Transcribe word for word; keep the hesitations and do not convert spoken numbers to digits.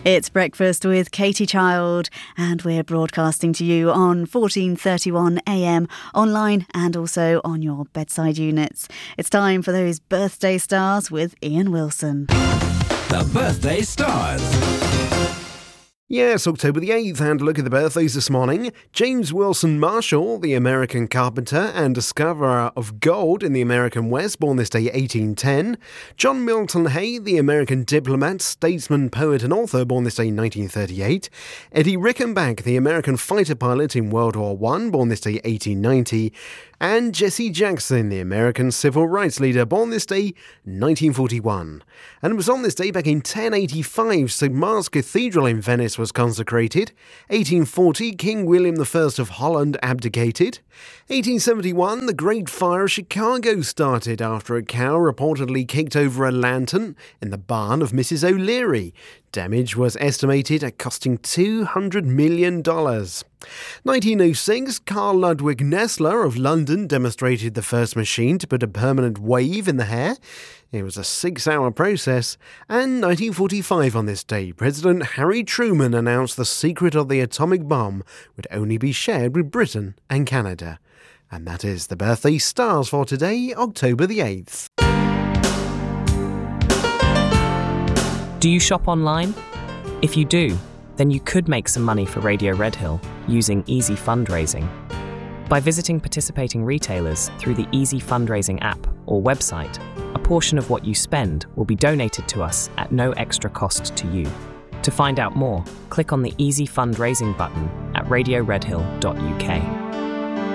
It's Breakfast with Katie Child, and we're broadcasting to you on fourteen thirty-one A M, online and also on your bedside units. It's time for those birthday stars with Ian Wilson. The Birthday Stars. Yes, October the eighth, and look at the birthdays this morning. James Wilson Marshall, the American carpenter and discoverer of gold in the American West, born this day eighteen ten. John Milton Hay, the American diplomat, statesman, poet and author, born this day nineteen thirty-eight. Eddie Rickenback, the American fighter pilot in World War One, born this day eighteen ninety. And Jesse Jackson, the American civil rights leader, born this day nineteen forty-one. And it was on this day back in ten eighty-five, Saint Mark's Cathedral in Venice was consecrated. eighteen forty, King William the First of Holland abdicated. eighteen seventy-one, the Great Fire of Chicago started after a cow reportedly kicked over a lantern in the barn of Missus O'Leary. Damage was estimated at costing two hundred million dollars. nineteen oh six, Carl Ludwig Nessler of London demonstrated the first machine to put a permanent wave in the hair. It was a six-hour process. And nineteen forty-five on this day, President Harry Truman announced the secret of the atomic bomb would only be shared with Britain and Canada. And that is the birthday stars for today, October the eighth. Do you shop online? If you do, then you could make some money for Radio Redhill using Easy Fundraising. By visiting participating retailers through the Easy Fundraising app or website, a portion of what you spend will be donated to us at no extra cost to you. To find out more, click on the Easy Fundraising button at radio redhill dot U K.